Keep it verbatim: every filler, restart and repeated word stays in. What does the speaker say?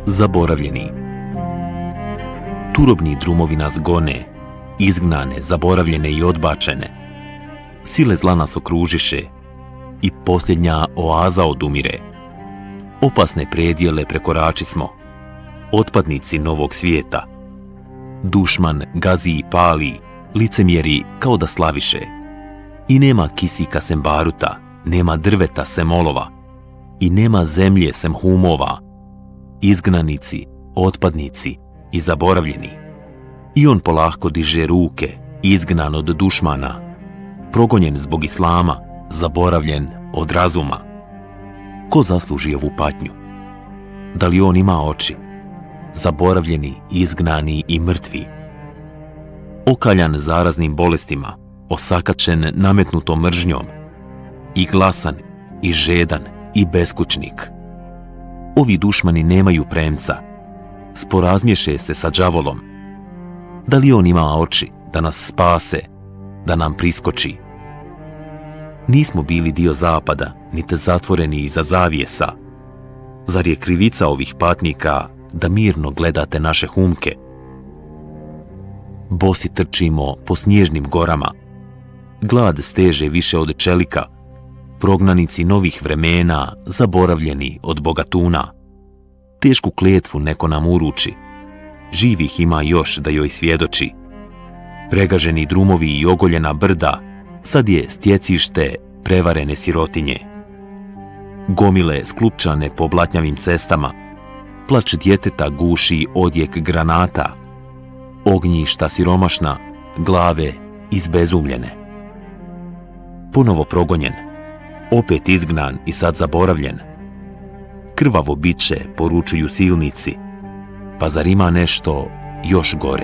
Zaboravljeni. Turobni drumovi nas gone, izgnane, zaboravljene i odbačene. Sile zla nas okružiše i posljednja oaza odumire. Opasne predjele prekorači smo, otpadnici novog svijeta. Dušman gazi i pali, licemjeri kao da slaviše. I nema kisika sem baruta, nema drveta sem olova, i nema zemlje sem humova. Izgnanici, otpadnici i zaboravljeni. I on polahko diže ruke, izgnan od dušmana, progonjen zbog islama, zaboravljen od razuma. Ko zasluži ovu patnju? Da li on ima oči? Zaboravljeni, izgnani i mrtvi. Okaljan zaraznim bolestima, osakačen nametnutom mržnjom, i glasan, i žedan, i beskućnik. Ovi dušmani nemaju premca, sporazmješe se sa đavolom. Da li on ima oči da nas spase, da nam priskoči? Nismo bili dio zapada, niti zatvoreni iza zavijesa. Zar je krivica ovih patnika da mirno gledate naše humke? Bosi trčimo po snježnim gorama. Glad steže više od čelika. Prognanici novih vremena, zaboravljeni od bogatuna. Tešku kletvu neko nam uruči. Živih ima još da joj svjedoči. Pregaženi drumovi i ogoljena brda, sad je stjecište prevarene sirotinje. Gomile sklupčane po blatnjavim cestama, plač djeteta guši odjek granata, ognjišta siromašna, glave izbezumljene. Ponovo progonjen, opet izgnan i sad zaboravljen. Krvavo biće poručuju silnici, pa zar ima nešto još gore?